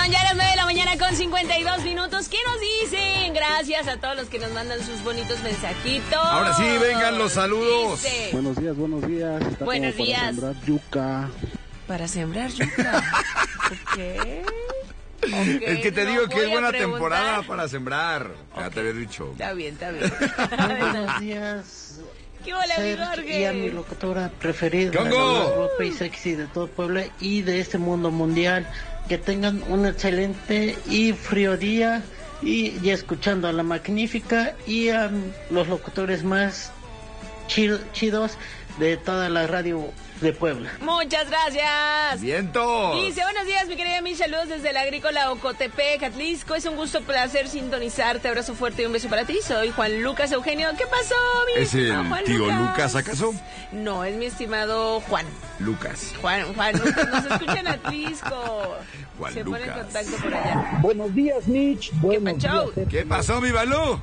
Son ya las 9 de la mañana con 52 minutos. ¿Qué nos dicen? Gracias a todos los que nos mandan sus bonitos mensajitos. Ahora sí, vengan los saludos. Dice, Buenos días, buenos días. Está buenos como días. Para sembrar yuca. Para sembrar yuca. ¿Qué? Okay, Es que te no digo que voy es buena a preguntar. temporada para sembrar. Ya te había dicho. Está bien, está bien. Buenos días. ¿Qué hola, mi Sergio, Jorge? y a mi locutora preferida, la ¡Congo! más guapa y sexy de todo Puebla y de este mundo mundial. Que tengan un excelente y frío día y escuchando a la magnífica y a los locutores más chidos de toda la radio de Puebla. Muchas gracias. ¡Vientos! Dice, buenos días, mi querida Mish, saludos desde la agrícola Ocotepec, Atlisco. Es un gusto, placer sintonizarte. Abrazo fuerte y un beso para ti. Soy Juan Lucas Eugenio. ¿Qué pasó, mi ¿Es el Juan tío Lucas, acaso? No, es mi estimado Juan. Lucas. Juan Lucas, nos escucha en Atlisco. Juan Se pone en Lucas. contacto por allá. Buenos días, Mitch. Buenos pacho? días. ¿Qué pasó, mi Balú?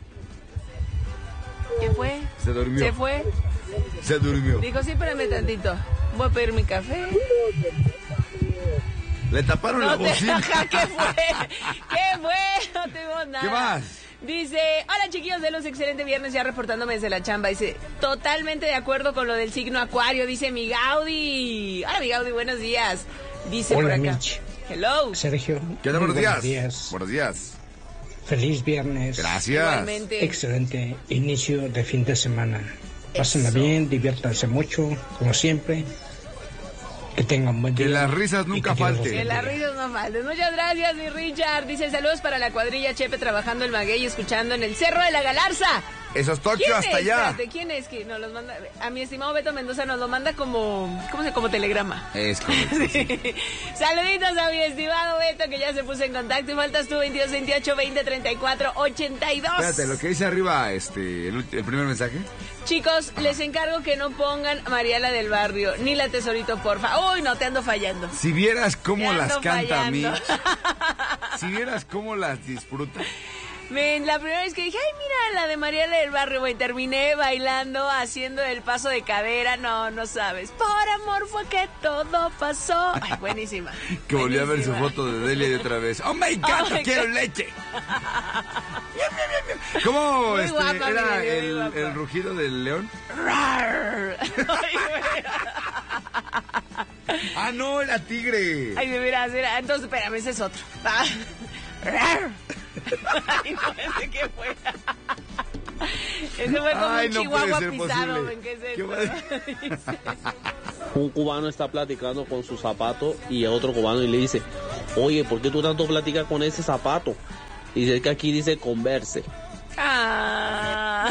¿Qué fue? Se durmió. ¿Se fue? Se durmió. Dijo, sí, espérame tantito. Voy a pedir mi café. Le taparon la No te bocina. ¿Qué fue? ¿Qué fue? No tengo nada. ¿Qué más? Dice, hola chiquillos de los excelente viernes, ya reportándome desde la chamba. Dice, totalmente de acuerdo con lo del signo acuario, dice mi Gaudi. Hola mi Gaudi, buenos días. Dice Hola, por acá. Mitch. Hello. Sergio. ¿Qué tal? muy Buenos días. Buenos días. Feliz viernes. Gracias. Igualmente. Excelente inicio de fin de semana. Pásenla bien, diviértanse mucho, como siempre. Que tengan buen día. Que las risas y nunca que Dios los falten. Que bendiga. las risas no falten. Muchas gracias, mi Richard. Dice, saludos para la cuadrilla Chepe trabajando el maguey, escuchando en el Cerro de la Galarza. Eso es Tokio ¿Quién hasta es? allá. Espérate, ¿quién es que nos los manda? A mi estimado Beto Mendoza nos lo manda como, ¿cómo se? Como telegrama. Es correcto. Sí. Saluditos a mi estimado Beto que ya se puso en contacto y faltas tú 22 28 20 34 82. Espérate, lo que dice arriba, el primer mensaje. Chicos, les encargo que no pongan Mariela del Barrio ni la Tesorito, porfa. Uy, no, te ando fallando. Si vieras cómo Te las ando canta a mí, fallando. si vieras cómo las disfruta. Men, la primera vez que dije, ay, mira, la de Mariela del Barrio, güey, terminé bailando, haciendo el paso de cadera, no sabes. Por amor fue que todo pasó. Ay, buenísima. Que volví a ver su buenísima. foto de Delia y otra vez. ¡Oh, my God! Oh, my ¡Quiero God. leche! ¿Cómo Muy guapa, era mi Delia, muy guapa. el rugido del león? Rar. Ay, güey. ¡Ah, no! ¡Era tigre! Ay, de veras, era. Entonces, espérame, ese es otro. Ah. Rar. Ay, no, ese qué fue. Ese fue como Ay, un no puede chihuahua ser pisado, posible. ven, ¿qué es ¿Qué esto? Un cubano está platicando con su zapato y a otro cubano y le dice, oye, ¿por qué tú tanto platicas con ese zapato? Y dice que aquí dice Converse. Ah.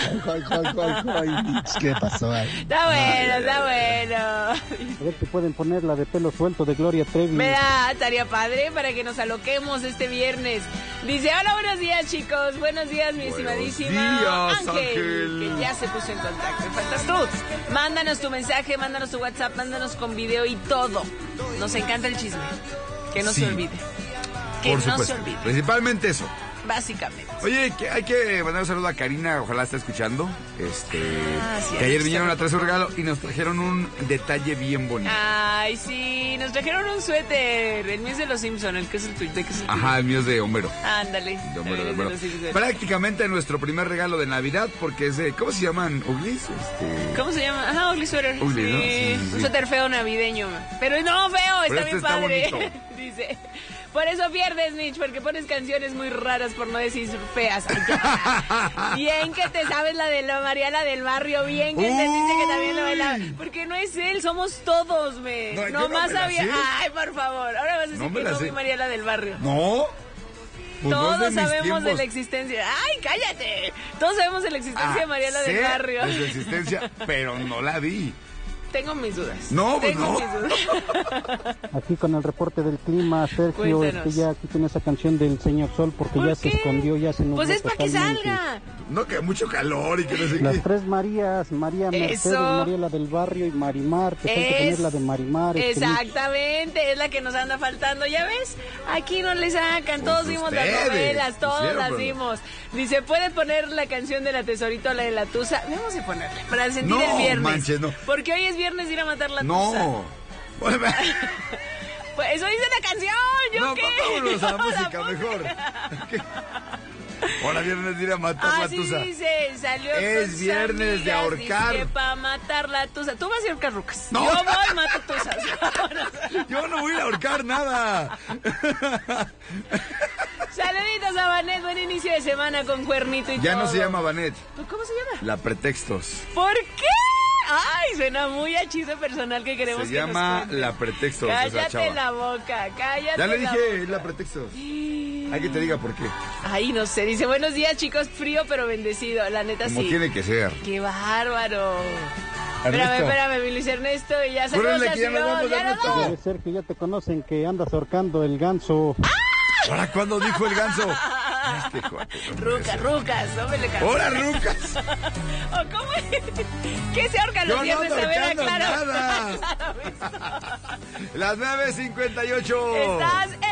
¿Qué pasó ahí? Está bueno, está bueno. A ver si pueden poner la de pelo suelto de Gloria Trevi. Mira, estaría padre para que nos aloquemos este viernes. Dice, hola, buenos días, chicos. Buenos días, mi Buenos estimadísima días, Ángel, Ángel. que ya se puso en contacto. Faltas tú. Mándanos tu mensaje, mándanos tu WhatsApp, mándanos con video y todo. Nos encanta el chisme. Que no Sí. se olvide. Que Por no supuesto. se olvide. Principalmente eso. Básicamente. Oye, que hay que mandar un saludo a Karina, ojalá esté escuchando. sí, Que ayer está vinieron a traer su bien. regalo y nos trajeron un detalle bien bonito. Ay, sí, nos trajeron un suéter. El mío es de los Simpson, el que es el tuyo. ¿De qué es el tuyo? Ajá, el mío es de Homero. Ándale. De Homero, de eres Homero. los Simpson. Prácticamente nuestro primer regalo de Navidad, porque es de, ¿cómo se llaman? ¿Uglis? ¿Cómo se llama? Ajá, ugly sweater. Ugly, sí, ¿no? Sí, sí. Un suéter feo navideño. Pero no feo, está Pero bien este está padre. bonito. Dice. Por eso pierdes, Mitch, porque pones canciones muy raras, por no decir feas. Ay, ya. Bien que te sabes la de la Mariana del Barrio, bien que entendiste que también lo bailaba. Porque no es él, somos todos, me. No, yo No no más me la sabía. sé. Ay, por favor. Ahora vas a decir No me que la no sé. vi Mariana del Barrio. No. Pues no es Todos de mis sabemos de tiempos. la existencia. ¡Ay, cállate! Todos sabemos de la existencia de Mariana sé del Barrio. de su existencia, pero no la vi. Tengo mis dudas. No, pues Tengo no. mis dudas. Aquí con el reporte del clima, Sergio, Cuéntanos. ya aquí tiene esa canción del Señor Sol porque ¿Por ya qué? se escondió, ya se nubló Pues es para que totalmente. salga. No, que mucho calor y que no sé Las qué. tres Marías, María Mercedes, Eso. Mariela del Barrio y Marimar, te falta Es- poner la de Marimar. Exactamente, es la que nos anda faltando. ¿Ya ves? Aquí no le sacan. Todos Pues vimos las ustedes novelas, todos pusieron, las brother. vimos. Dice, ¿puede poner la canción de la Tesorito, la de la Tusa? Vamos a ponerla para sentir No, el viernes. manches, no. Porque hoy es viernes de ir a matar la Tusa. No. Pues eso dice la canción, ¿yo No, qué? Vámonos a la música mejor. Ahora viernes de ir a matar la tusa. Así dice, salió Es con viernes sus de amigas, ahorcar. dizque pa' matar la tusa. Tú vas a ahorcar rucas. No. Yo voy, mato tusas. Vámonos. Yo no voy a ahorcar nada. Saluditos a Vanet, buen inicio de semana con cuernito y Ya todo. no se llama Vanet, ¿Cómo se llama? la Pretextos. ¿Por qué? Ay, suena muy a chiste personal que queremos Se que llama nos cuente. la Pretextos. esa Cállate chava. la boca, cállate. Ya le la dije, boca. es la Pretextos. Hay que te diga por qué. Ay, no sé, dice, buenos días chicos, frío pero bendecido, la neta Como sí. tiene que ser. ¡Qué bárbaro! Ernesto. Espérame, mi Luis Ernesto, y ya saludos Cúrrenle a que ya nos vamos, ya nos Ernesto. vamos. Debe ser que ya te conocen que andas ahorcando el ganso. ¿Ahora cuándo dijo el ganso? Este cuate, no puede ser. Rucas, no me le canso. ¡Hola, rucas! ¿O cómo es? ¿Qué se ahorcan los Yo no viernes? ando A ver, ahorcando aclara. nada. Las 9:58. Estás